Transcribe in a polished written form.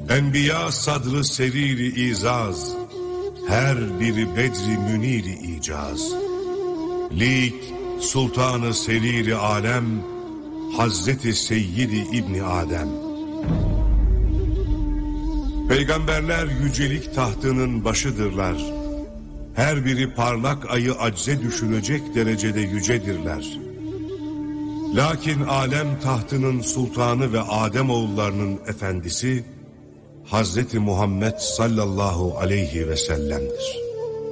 Enbiya sadrı seriri izaz, her biri bedri müniri icaz. Lik sultanı seriri alem, Hazreti Seyyidi İbni Adem. Peygamberler yücelik tahtının başıdırlar. Her biri parlak ayı acze düşürecek derecede yücedirler. Lakin alem tahtının sultanı ve Adem oğullarının efendisi Hazreti Muhammed sallallahu aleyhi ve sellem'dir.